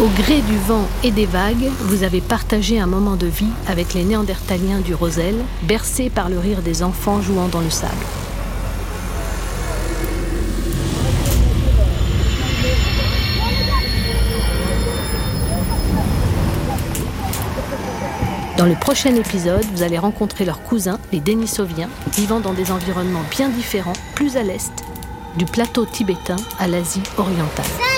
Au gré du vent et des vagues, vous avez partagé un moment de vie avec les Néandertaliens du Rosel, bercés par le rire des enfants jouant dans le sable. Dans le prochain épisode, vous allez rencontrer leurs cousins, les Denisoviens, vivant dans des environnements bien différents, plus à l'est, du plateau tibétain à l'Asie orientale.